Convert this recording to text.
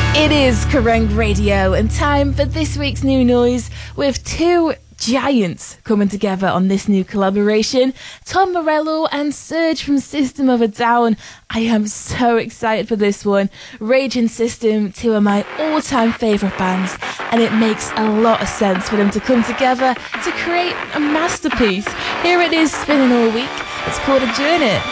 It is Kerrang Radio and time for this week's new noise with two giants coming together on this new collaboration. Tom Morello and Serge from System of a Down. I am so excited for this one. Rage and System, two of my all-time favourite bands, and it makes a lot of sense for them to come together to create a masterpiece. Here it is, spinning all week. It's called A Journey.